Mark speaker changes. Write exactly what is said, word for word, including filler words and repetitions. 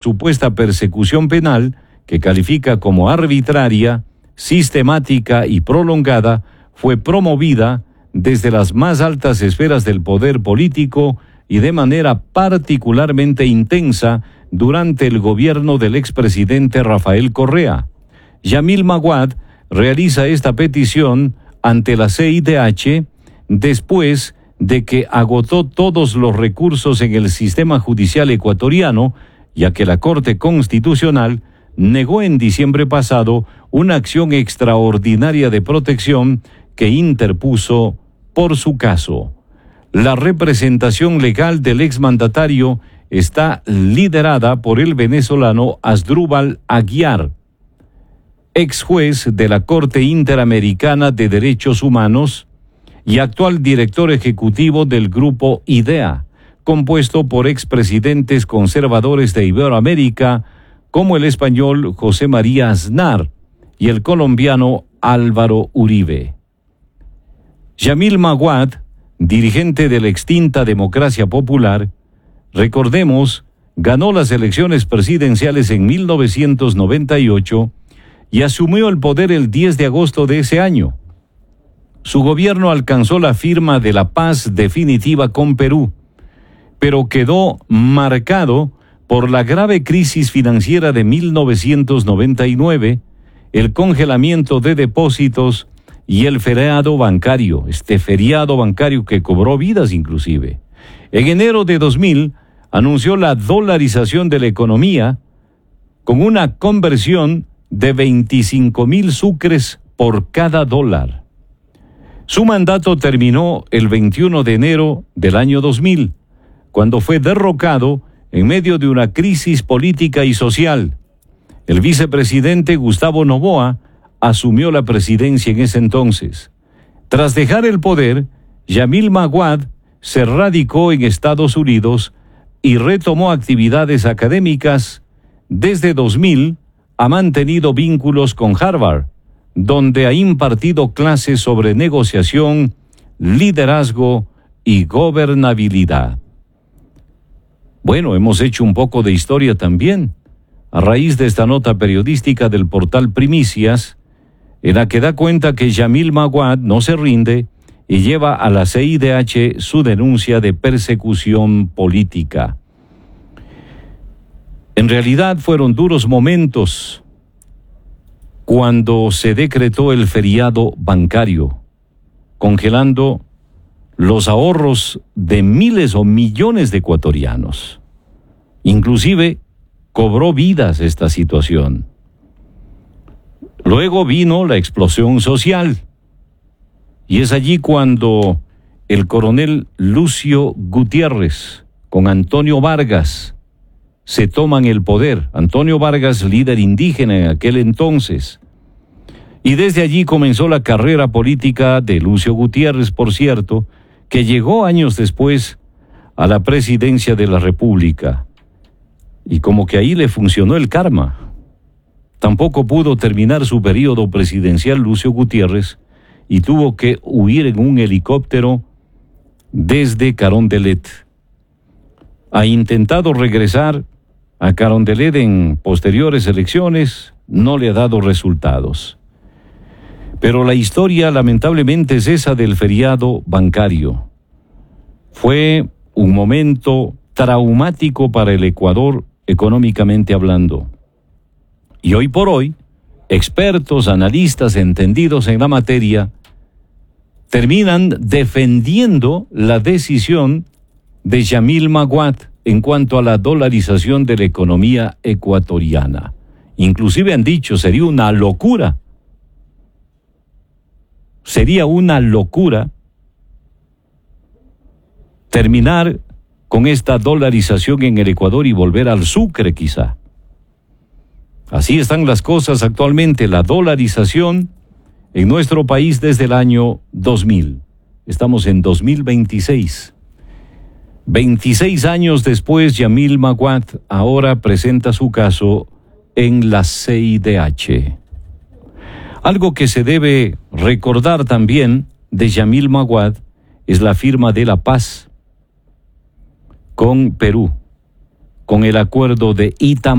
Speaker 1: supuesta persecución penal, que califica como arbitraria, sistemática y prolongada, fue promovida desde las más altas esferas del poder político y de manera particularmente intensa durante el gobierno del expresidente Rafael Correa. Yamil Maguad realiza esta petición ante la C I D H después de que agotó todos los recursos en el sistema judicial ecuatoriano, ya que la Corte Constitucional negó en diciembre pasado una acción extraordinaria de protección que interpuso por su caso. La representación legal del exmandatario está liderada por el venezolano Asdrúbal Aguiar, ex juez de la Corte Interamericana de Derechos Humanos y actual director ejecutivo del Grupo IDEA, compuesto por expresidentes conservadores de Iberoamérica como el español José María Aznar y el colombiano Álvaro Uribe. Yamil Maguad, dirigente de la extinta Democracia Popular, recordemos, ganó las elecciones presidenciales en mil novecientos noventa y ocho y asumió el poder el diez de agosto de ese año. Su gobierno alcanzó la firma de la paz definitiva con Perú, pero quedó marcado por la grave crisis financiera de mil novecientos noventa y nueve, el congelamiento de depósitos y el feriado bancario, este feriado bancario que cobró vidas inclusive. En enero de dos mil anunció la dolarización de la economía con una conversión de veinticinco mil sucres por cada dólar. Su mandato terminó el veintiuno de enero del año dos mil, cuando fue derrocado en medio de una crisis política y social. El vicepresidente Gustavo Noboa asumió la presidencia en ese entonces. Tras dejar el poder, Yamil Maguad se radicó en Estados Unidos y retomó actividades académicas. Desde dos mil ha mantenido vínculos con Harvard, donde ha impartido clases sobre negociación, liderazgo y gobernabilidad. Bueno, hemos hecho un poco de historia también, a raíz de esta nota periodística del portal Primicias, en la que da cuenta que Yamil Maguad no se rinde y lleva a la C I D H su denuncia de persecución política. En realidad fueron duros momentos cuando se decretó el feriado bancario, congelando los ahorros de miles o millones de ecuatorianos. Inclusive cobró vidas esta situación. Luego vino la explosión social, y es allí cuando el coronel Lucio Gutiérrez con Antonio Vargas se toman el poder. Antonio Vargas, líder indígena en aquel entonces. Y desde allí comenzó la carrera política de Lucio Gutiérrez, por cierto, que llegó años después a la presidencia de la República. Y como que ahí le funcionó el karma. Tampoco pudo terminar su periodo presidencial Lucio Gutiérrez y tuvo que huir en un helicóptero desde Carondelet. Ha intentado regresar a Carondelet en posteriores elecciones, no le ha dado resultados. Pero la historia lamentablemente es esa del feriado bancario. Fue un momento traumático para el Ecuador económicamente hablando. Y hoy por hoy, expertos, analistas entendidos en la materia, terminan defendiendo la decisión de Yamil Maguad en cuanto a la dolarización de la economía ecuatoriana. Inclusive han dicho, sería una locura. Sería una locura terminar con esta dolarización en el Ecuador y volver al sucre quizá. Así están las cosas actualmente, la dolarización en nuestro país desde el año dos mil. Estamos en dos mil veintiséis. veintiséis años después, Yamil Maguad ahora presenta su caso en la C I D H. Algo que se debe recordar también de Yamil Maguad es la firma de la paz con Perú, con el acuerdo de Itamar.